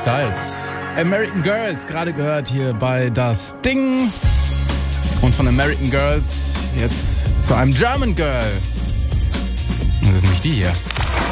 Styles. American Girls, gerade gehört hier bei Das Ding. Und von American Girls jetzt zu einem German Girl. Und das ist nämlich die hier.